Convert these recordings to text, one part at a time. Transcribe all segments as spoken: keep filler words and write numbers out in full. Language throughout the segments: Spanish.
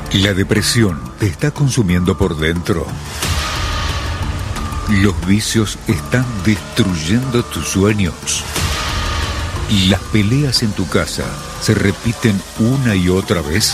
La depresión te está consumiendo por dentro. Los vicios están destruyendo tus sueños. Las peleas en tu casa se repiten una y otra vez.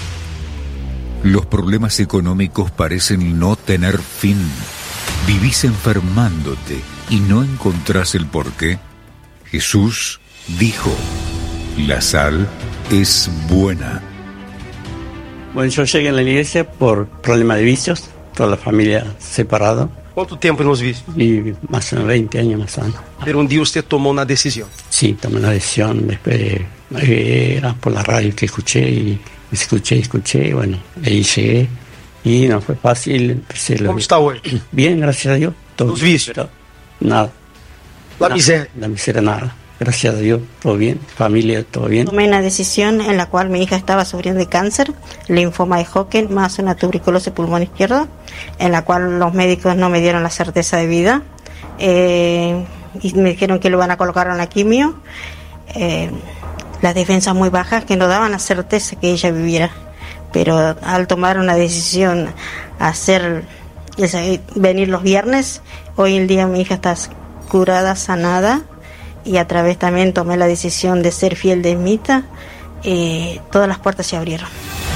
Los problemas económicos parecen no tener fin. Vivís enfermándote y no encontrás el porqué. Jesús dijo: la sal es buena. Bueno, yo llegué a la iglesia por problemas de vicios, toda la familia separada. ¿Cuánto tiempo en los vicios? Y más de veinte años más o menos. Pero un día usted tomó una decisión. Sí, tomé una decisión, después eh, era por la radio que escuché y escuché, escuché, y bueno, ahí llegué y no fue fácil. Empecé ¿Cómo lo... está hoy? Bien, gracias a Dios. Todo ¿Los vicios? todo, nada. La nada, miseria. La miseria, nada. Gracias a Dios, todo bien, familia, todo bien. Tomé una decisión en la cual mi hija estaba sufriendo de cáncer, linfoma de Hodgkin, más una tuberculosis pulmón izquierdo, en la cual los médicos no me dieron la certeza de vida, eh, y me dijeron que lo van a colocar en la quimio, eh, las defensas muy bajas que no daban la certeza que ella viviera, pero al tomar una decisión, hacer venir los viernes, hoy en día mi hija está curada, sanada. Y a través también tomé la decisión de ser fiel de ermita, eh, todas las puertas se abrieron.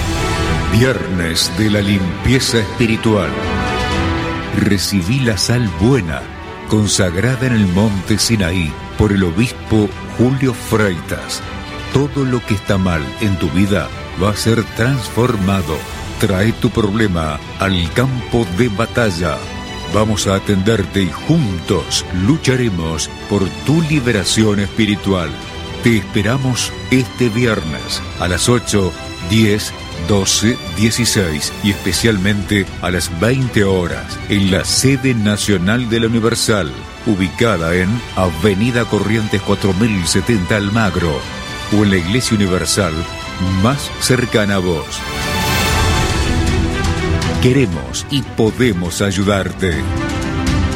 Viernes de la limpieza espiritual. Recibí la sal buena, consagrada en el monte Sinaí por el obispo Julio Freitas. Todo lo que está mal en tu vida va a ser transformado. Trae tu problema al campo de batalla. Vamos a atenderte y juntos lucharemos por tu liberación espiritual. Te esperamos este viernes a las ocho, diez, doce, dieciséis y especialmente a las veinte horas en la sede nacional de la Universal, ubicada en Avenida Corrientes cuatro mil setenta Almagro, o en la Iglesia Universal más cercana a vos. Queremos y podemos ayudarte.